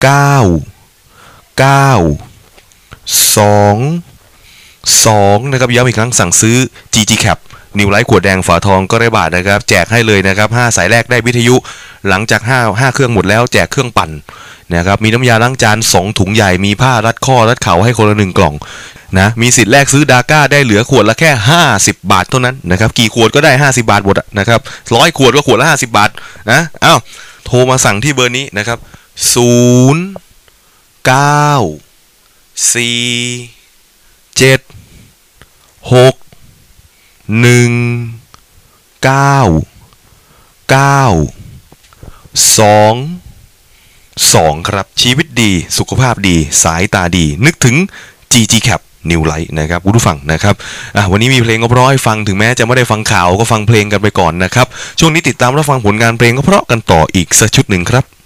2นะครับย้ำอีกครั้งสั่งซื้อ GG Cap New Light ขวดแดงฝาทองก็ได้บาทนะครับแจกให้เลยนะครับ5สายแรกได้วิทยุหลังจาก5เครื่องหมดแล้วแจกเครื่องปั่นนะครับมีน้ำยาล้างจาน2ถุงใหญ่มีผ้ารัดข้อรัดเข่าให้คนละ1กล่องนะมีสิทธิ์แลกซื้อดาก้าได้เหลือขวดละแค่50บาทเท่านั้นนะครับกี่ขวดก็ได้50บาทหมดนะครับ100ขวดก็ขวดละ50บาทนะโทรมาสั่งที่เบอร์นี้นะครับ091761992ครับชีวิตดีสุขภาพดีสายตาดีนึกถึง GG Cap New Light นะครับคุณผู้ฟังนะครับวันนี้มีเพลงก็เพราะให้ฟังถึงแม้จะไม่ได้ฟังข่าวก็ฟังเพลงกันไปก่อนนะครับช่วงนี้ติดตามรับฟังผลงานเพลงก็เพราะกันต่ออีกสักชุดหนึ่งครับ